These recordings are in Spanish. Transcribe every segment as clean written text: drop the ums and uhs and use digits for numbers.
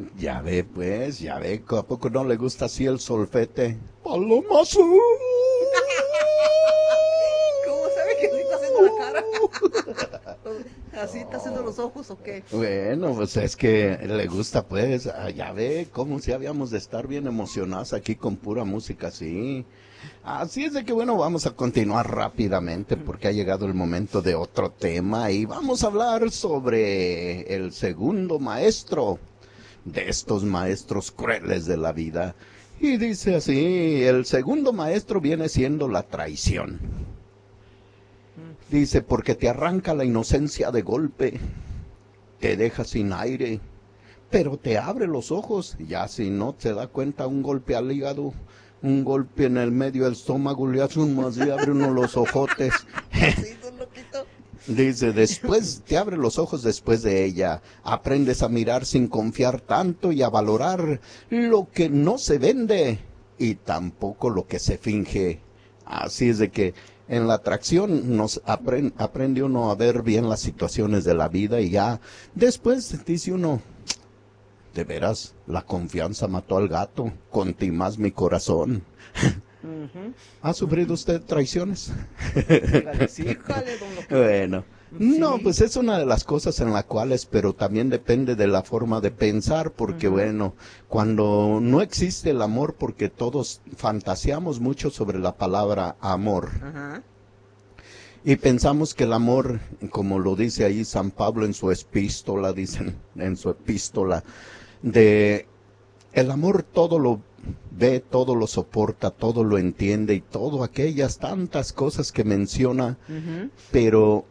Ya ve, pues, ya ve, ¿a poco no le gusta así el solfete? Paloma azul. ¿Cómo sabe que así está haciendo la cara? ¿Así está haciendo los ojos o qué? Bueno, pues es que le gusta, pues, ya ve, cómo si habíamos de estar bien emocionados aquí con pura música así. Así es de que, bueno, vamos a continuar rápidamente porque ha llegado el momento de otro tema y vamos a hablar sobre el segundo maestro de estos maestros crueles de la vida. Y dice así, el segundo maestro viene siendo la traición. Dice, porque te arranca la inocencia de golpe, te deja sin aire, pero te abre los ojos, ya si no te da cuenta, un golpe al hígado, un golpe en el medio del estómago, le hace un más y abre uno los ojotes. Sí, don loquito. Dice, después te abre los ojos después de ella, aprendes a mirar sin confiar tanto y a valorar lo que no se vende y tampoco lo que se finge. Así es de que en la atracción nos aprende uno a ver bien las situaciones de la vida y ya después dice uno, de veras, la confianza mató al gato, con ti más mi corazón. ¿Ha sufrido usted traiciones? Dígale, sí, jale, don loquito. Bueno, no, Sí. pues es una de las cosas en las cuales, pero también depende de la forma de pensar, porque bueno, cuando no existe el amor, porque todos fantaseamos mucho sobre la palabra amor, Ajá. y pensamos que el amor, como lo dice ahí San Pablo en su epístola, dicen en su epístola, de el amor todo lo ve, todo lo soporta, todo lo entiende y todo aquellas tantas cosas que menciona, pero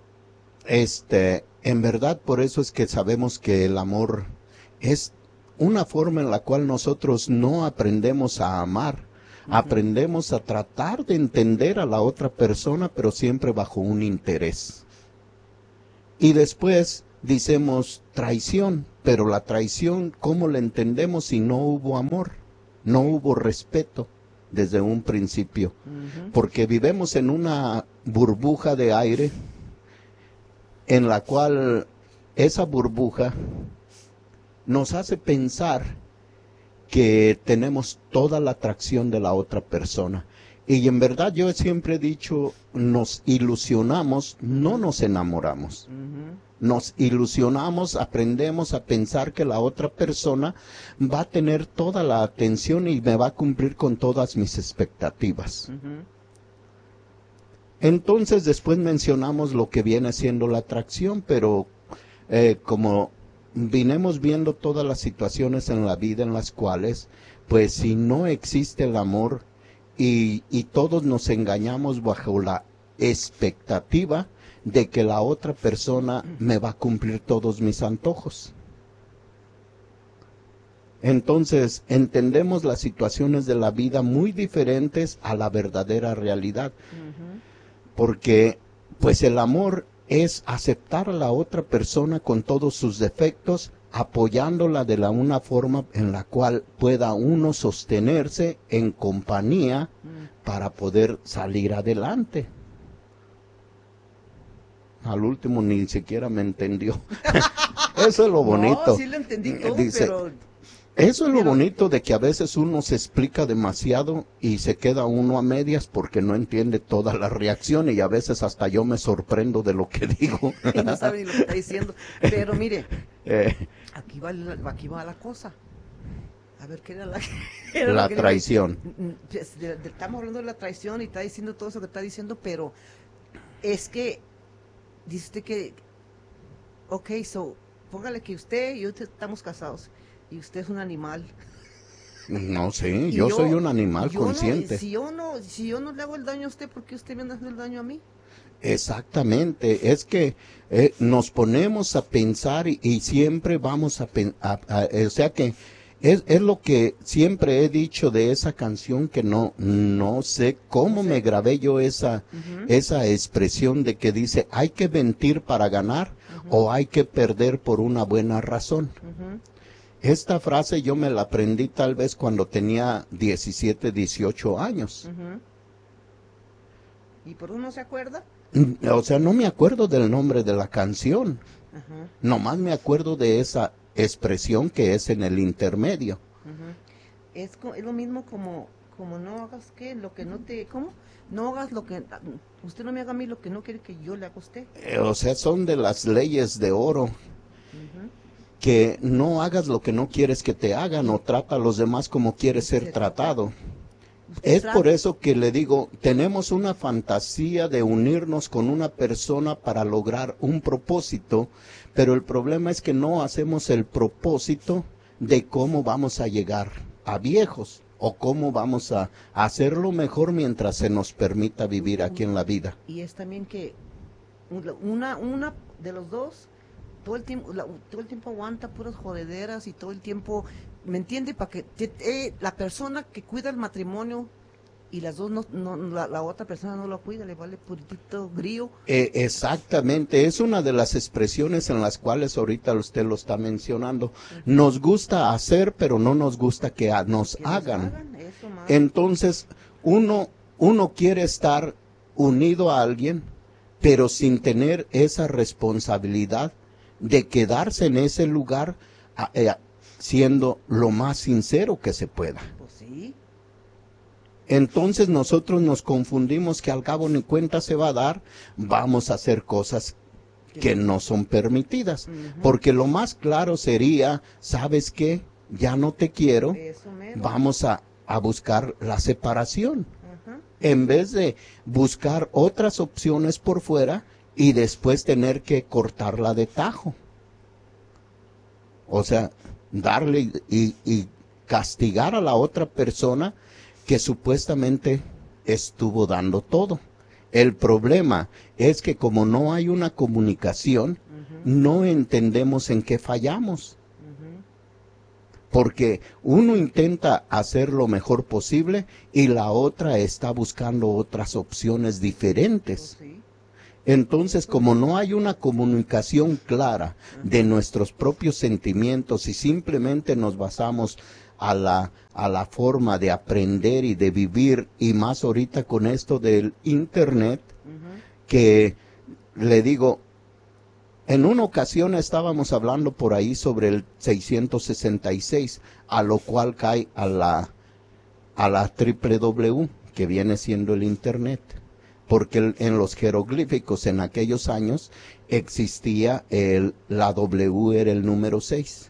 en verdad por eso es que sabemos que el amor es una forma en la cual nosotros no aprendemos a amar, aprendemos a tratar de entender a la otra persona, pero siempre bajo un interés. Y después decimos traición, pero la traición, ¿cómo la entendemos si no hubo amor? No hubo respeto desde un principio, porque vivimos en una burbuja de aire en la cual esa burbuja nos hace pensar que tenemos toda la atracción de la otra persona. Y en verdad yo siempre he dicho, nos ilusionamos, no nos enamoramos. Nos ilusionamos, aprendemos a pensar que la otra persona va a tener toda la atención y me va a cumplir con todas mis expectativas. Entonces después mencionamos lo que viene siendo la atracción, pero como vinimos viendo todas las situaciones en la vida en las cuales, pues si no existe el amor y todos nos engañamos bajo la expectativa de que la otra persona me va a cumplir todos mis antojos. Entonces entendemos las situaciones de la vida muy diferentes a la verdadera realidad. Porque pues el amor es aceptar a la otra persona con todos sus defectos, apoyándola de una forma en la cual pueda uno sostenerse en compañía para poder salir adelante. Al último ni siquiera me entendió. Eso es lo bonito. No, sí lo entendí todo, Dice, pero... eso es lo bonito de que a veces uno se explica demasiado y se queda uno a medias porque no entiende toda la reacción y a veces hasta yo me sorprendo de lo que digo. y no sabe ni lo que está diciendo. Pero mire, aquí va la cosa. A ver, ¿qué era la era La lo que traición. Estamos hablando de la traición y está diciendo todo eso que está diciendo, pero es que dice usted que, ok, póngale que usted y yo estamos casados y usted es un animal. No, sí, Y yo soy un animal yo consciente. No, si yo no le hago el daño a usted, ¿por qué usted me anda haciendo el daño a mí? Exactamente, es que nos ponemos a pensar y siempre vamos o sea que es lo que siempre he dicho de esa canción que no sé cómo me grabé yo esa expresión de que dice hay que mentir para ganar o hay que perder por una buena razón. Esta frase yo me la aprendí tal vez cuando tenía 17, 18 años. ¿Y por uno se acuerda? O sea, no me acuerdo del nombre de la canción. Nomás me acuerdo de esa expresión que es en el intermedio. Es lo mismo como no hagas lo que no te, ¿cómo? No hagas lo que, usted no me haga a mí lo que no quiere que yo le haga a usted. O sea, son de las leyes de oro, que no hagas lo que no quieres que te hagan, o trata a los demás como quieres ser tratado. Es por eso que le digo, tenemos una fantasía de unirnos con una persona para lograr un propósito, pero el problema es que no hacemos el propósito de cómo vamos a llegar a viejos, o cómo vamos a hacerlo mejor mientras se nos permita vivir aquí en la vida. Y es también que una de los dos todo el tiempo aguanta puras jodederas y todo el tiempo, ¿me entiende? Para que la persona que cuida el matrimonio y las dos la otra persona no lo cuida, le vale puritito grillo. Exactamente, es una de las expresiones en las cuales ahorita usted lo está mencionando. Nos gusta hacer, pero no nos gusta que nos hagan. Eso, entonces, uno quiere estar unido a alguien, pero sin tener esa responsabilidad de quedarse en ese lugar siendo lo más sincero que se pueda. Pues sí. Entonces nosotros nos confundimos que al cabo ni cuenta se va a dar, vamos a hacer cosas que no son permitidas, porque lo más claro sería, ¿sabes qué? Ya no te quiero, vamos a buscar la separación, en vez de buscar otras opciones por fuera y después tener que cortarla de tajo. O sea, darle y castigar a la otra persona que supuestamente estuvo dando todo. El problema es que como no hay una comunicación, no entendemos en qué fallamos. Porque uno intenta hacer lo mejor posible y la otra está buscando otras opciones diferentes. Entonces, como no hay una comunicación clara de nuestros propios sentimientos y simplemente nos basamos a la forma de aprender y de vivir, y más ahorita con esto del internet, que le digo, en una ocasión estábamos hablando por ahí sobre el 666, a lo cual cae a la www, que viene siendo el internet. Porque en los jeroglíficos en aquellos años existía la W era el número 6.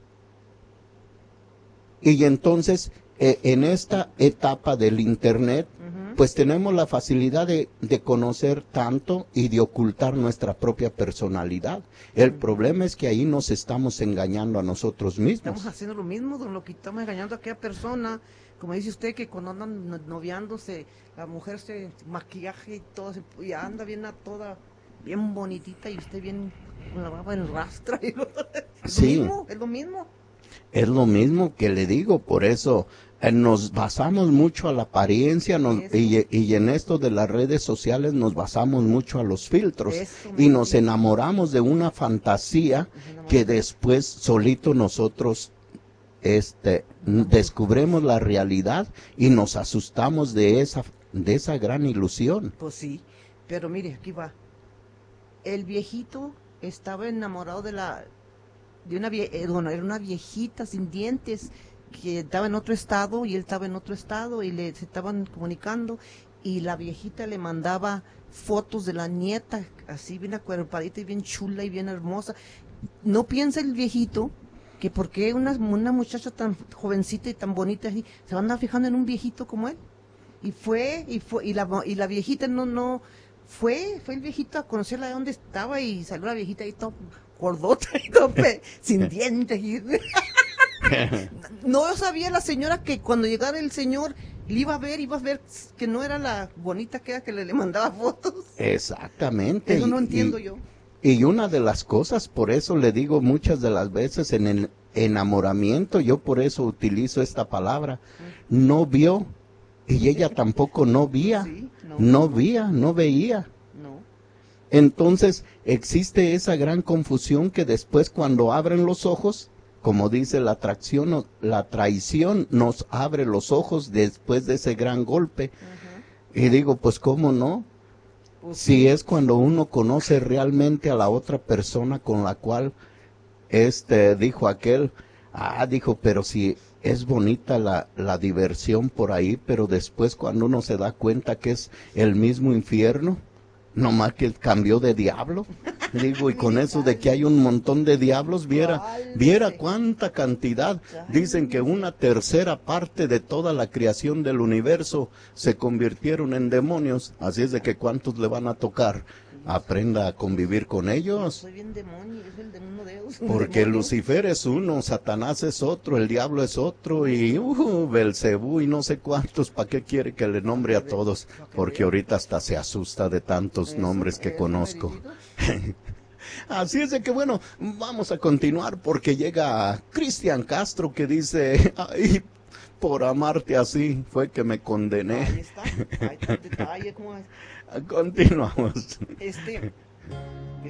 Y entonces en esta etapa del internet, pues tenemos la facilidad de conocer tanto y de ocultar nuestra propia personalidad. El problema es que ahí nos estamos engañando a nosotros mismos. Estamos haciendo lo mismo, lo que estamos engañando a aquella persona. Como dice usted, que cuando andan noviándose, la mujer se maquillaje y todo, y anda bien toda, bien bonitita, y usted bien con la barba en rastra. Y sí. Es lo mismo. Es lo mismo que le digo, por eso nos basamos mucho a la apariencia y en esto de las redes sociales nos basamos mucho a los filtros y nos enamoramos de una fantasía que después solito nosotros descubrimos la realidad y nos asustamos de esa gran ilusión. Pues sí, pero mire, aquí va. El viejito estaba enamorado era una viejita sin dientes que estaba en otro estado y él estaba en otro estado y se estaban comunicando, y la viejita le mandaba fotos de la nieta así bien acuerpadita y bien chula y bien hermosa. No piensa el viejito que por qué una muchacha tan jovencita y tan bonita así se va a andar fijando en un viejito como él. Y la viejita fue el viejito a conocerla de dónde estaba, y salió la viejita ahí todo gordota y todo sin dientes. No sabía la señora que cuando llegara el señor le iba a ver que no era la bonita que era que le mandaba fotos. Exactamente. Eso no entiendo yo. Y una de las cosas, por eso le digo muchas de las veces en el enamoramiento, yo por eso utilizo esta palabra, no vio, y ella tampoco no veía, sí, no veía. No. Entonces existe esa gran confusión que después cuando abren los ojos, como dice la traición nos abre los ojos después de ese gran golpe. Y digo, pues ¿cómo no? Pues si es cuando uno conoce realmente a la otra persona con la cual dijo aquel, dijo, pero si es bonita la diversión por ahí, pero después cuando uno se da cuenta que es el mismo infierno, nomás que cambió de diablo. Digo, y con eso de que hay un montón de diablos, viera cuánta cantidad. Dicen que 1/3 parte de toda la creación del universo se convirtieron en demonios. Así es de que cuántos le van a tocar. Aprenda a convivir con ellos. Soy bien demonio, es el demonio de Dios. Porque Lucifer es uno, Satanás es otro, el diablo es otro, y Belcebú y no sé cuántos. ¿Para qué quiere que le nombre a todos? Porque ahorita hasta se asusta de tantos nombres que conozco. Así es de que bueno, vamos a continuar porque llega Cristian Castro que dice, ay, por amarte así fue que me condené. Ahí está el detalle, ¿cómo es? Continuamos.